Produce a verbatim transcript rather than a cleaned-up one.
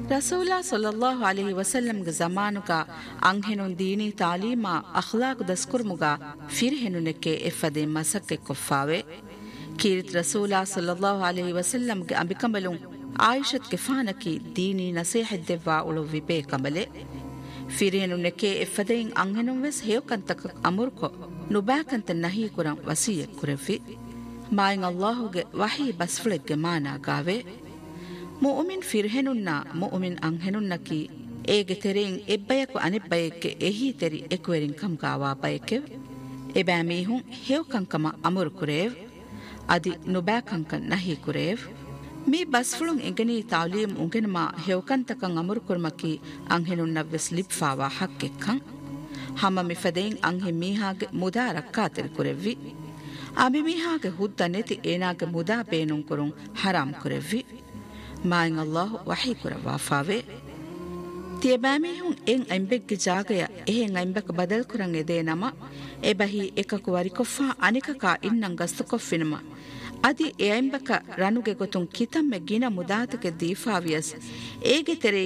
ರಸೂಲಾ ಸಲ್ಲಲ್ಲಾಹು ಅಲೈಹಿ ವಸಲ್ಲಂಗೆ ಜಮಾನುಗ ಅಂಹೆನುನ್ ದೀನಿ ತಾಲೀಮಾ ಅಖ್ಲಾಕ್ ದಸ್ಕುರ್ಮುಗ ಫಿರ್ಹೆನುನೆಕ್ಕೆ ಎಫ್ಫದೆ ಮಸಕ್ಕೆ ಕೊಫ್ಫಾವೆ ಕೀರಿತ್ ರಸೂಲಾ ಸಲ್ಲಲ್ಲಾಹು ಅಲೈಹಿ ವಸಲ್ಲಂಗೆ ಅಂಬಿಕಂಬಲುಂ ಆಯಿಷತ್ ಗೆಫಾನಕಿ ದೀನಿ ನಸೀಹದ್ದೆವ್ವಾ ಉಳು ವಿಪೇ ಕಮಲೆ ಫಿರ್ಹೆನುನೆಕ್ಕೆ ಎಫ್ಫದೆಯಿಂ ಅಂಹೆನುನ್ ವೆಸ್ ಹೇವಕಂತಕ ಅಮುರ್ಕೊ ನುಬಾಕಂತ ನಹಿ ಕುರಂ ವಸೀಯ ಕುರೆಫಿ ಮಾಯಿಂ ಅಲ್ಲಾಹುಗೆ ವಹಿ ಬಸ್ಫುಳೆಗ್ಗೆ ಮಾನಾಗಾವೆ ಮುಅ್ಮಿನ್ ಫಿರ್ಹೆನುನ್ನ ಮುಅ್ಮಿನ್ ಅಂಹೆನುನ್ನಕಿ ಏಗೆ ತೆರೆಯಿಂ ಎಬ್ಬಯಕು ಅನಿಬ್ಬಯಕ್ಕೆ ಎಹಿ ತೆರಿ ಎಕುವೆರಿಂ ಕಂಗಾವಾ ಬಯಕೆವ್ ಎಬಾಮೀಹುಂ ಹೇವಕಂಕಮ ಅಮುರು ಕುರೇವ್ ಅದಿ ನುಬಾಕಂಕನ್ ನಹಿ ಕುರೇವ್ ಮೀ ಬಸ್ಫುಳುಂ ಎಂಗನಿ ತಾಲೀಮ್ ಉಂಗೆನಮ ಹೇವಕಂತಕಂ ಅಮುರು ಕುರ್ಮಕಿ ಅಂಹೆನುನ್ನವ್ವೆಸ್ ಲಿಪ್ಫಾವಾ ಹಕ್ಕೆಕ್ಕಂ ಹಮ ಮಿಫದೆಯಿಂ ಅಂಹೆ ಮೀಹಾಗೆ ಮುದಾ ರಕ್ಕಾತೆರಿ ಕುರೆವ್ವಿ ಅಮಿ ಮೀಹಾಗೆ ಹುದ್ದ ನೆತಿ ಏನಾಗೆ ಮುದಾ ಬೇನುಂ ಕುರುಂ ಹರಾಮ್ ಕುರೆವ್ವಿ ಮಾಯಿಂ ಅಲ್ಲಾಹು ವಹಿ ಕುರವಾಫಾವೆ ತಿಯಬಾಮೀಹುಂ ಎಂ ಐಂಬೆಗ್ಗೆ ಜಾಗಯ ಎಹೆಂ ಐಂಬೆಕ ಬದಲ್ ಕುರಂ ಎದೇ ನಮ ಎಬಹಿ ಎಕಕು ವರಿಕೊಫ್ಫಾ ಅನಿಕಕಾ ಇನ್ನಂ ಗಸ್ತುಕೊಫ್ಫಿನಮ ಅದಿ ಎ ಐಂಬೆಕ ರನುಗೆ ಗೊತುಂ ಕಿತಮ್ಮೆ ಗಿನ ಮುದಾತಕ್ಕೆ ದೀಫಾವಿಯಸ್ ಏಗೆ ತೆರೆ